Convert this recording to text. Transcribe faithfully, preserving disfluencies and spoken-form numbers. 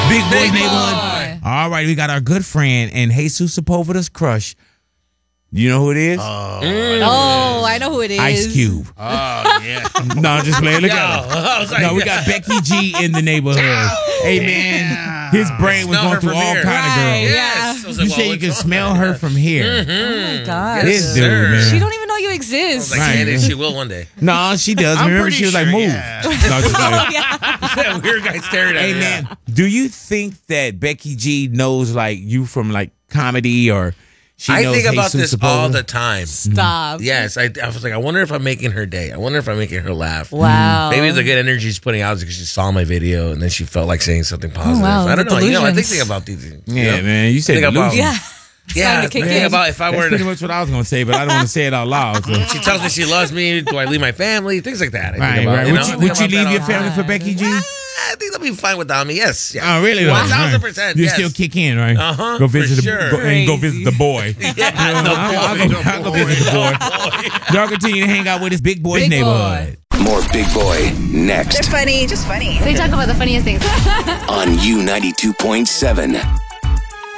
Big Boy's Big Neighborhood. All right, we got our good friend and Jesus Sepulveda's crush. You know who it is? Oh, mm. oh, I know who it is. Ice Cube. Oh, yeah. No, just playing. Look Yo, at him. like, no, we got Becky G in the neighborhood. Hey, man. Yeah. His brain was going through all kind right, of girls. Yes. I was You like, say well, you can which smell one? her from here. Mm-hmm. Oh, my God. This dude, sir. man. She don't even know you exist. I was like, Right. and she will one day. No, she does. I'm Remember, pretty she was like, sure, move. yeah. No, just Oh, like, yeah. That weird guy staring at hey, me. man, do you think that Becky G knows, like, you from, like, comedy or she I knows think about Jesus this all Sepulveda? the time. Stop. Yes, I, I was like, I wonder if I'm making her day. I wonder if I'm making her laugh. Wow. Maybe the good energy she's putting out is because she saw my video and then she felt like saying something positive. wow, I don't the know. You know, I think, delusions. think about these things. you Yeah, know? man. You said Think about- delusion. Yeah. Yeah, Time to kick think in. about if I That's were pretty to. much what I was going to say, but I don't want to say it out loud. So. She tells me she loves me. Do I leave my family? Things like that. I think Right, about, right. you Would know, you, I would think you about leave that your all- family for Becky G? I think they'll be fine without me. Yes. Yeah. Oh, really? One though? thousand percent. You yes. still kick in, right? Uh-huh, Go visit for the sure. go, and go Crazy. visit the boy. Yeah, the I'll, I'll boy, go, the I'll go boy. visit the boy. Y'all continue to hang out with his Big Boy's Big Boy. Neighborhood. More Big Boy They're next funny, just funny. They talk about the funniest things. on U ninety-two point seven.